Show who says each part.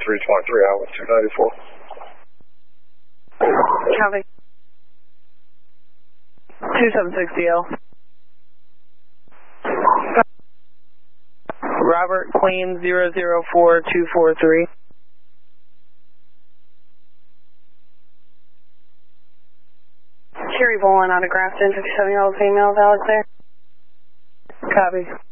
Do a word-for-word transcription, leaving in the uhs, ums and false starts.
Speaker 1: three twenty-three, Island two ninety-four.
Speaker 2: Copy. two seven six D L. Robert Queen zero zero four two four three. Cherry Bowen, autographed in fifty-seven year old female, valid there. Copy.